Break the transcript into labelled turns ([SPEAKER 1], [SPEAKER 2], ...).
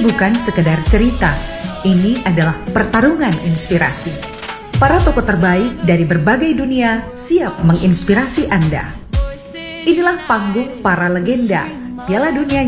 [SPEAKER 1] bukan sekedar cerita, ini adalah pertarungan inspirasi. Para tokoh terbaik dari berbagai dunia siap menginspirasi Anda. Inilah panggung para legenda Piala Dunia